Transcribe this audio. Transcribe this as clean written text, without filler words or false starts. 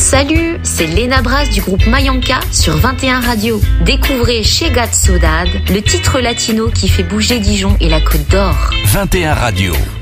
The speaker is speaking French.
Salut, c'est Léna Bras du groupe Mayanka sur 21 Radio. Découvrez Chegat Sodad, le titre latino qui fait bouger Dijon et la Côte d'Or. 21 Radio.